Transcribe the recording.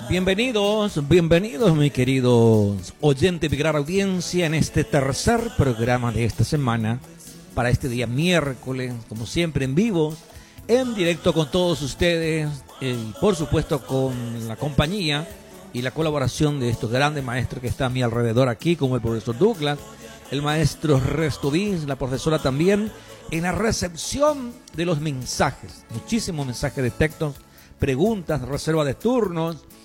Bienvenidos, bienvenidos mis queridos oyentes de gran audiencia en este tercer programa de esta semana, para este día miércoles, como siempre en vivo, en directo con todos ustedes y por supuesto con la compañía y la colaboración de estos grandes maestros que están a mi alrededor aquí, como el profesor Douglas, el maestro Restudín, la profesora también, en la recepción de los mensajes, muchísimos mensajes de texto, preguntas, reserva de turnos,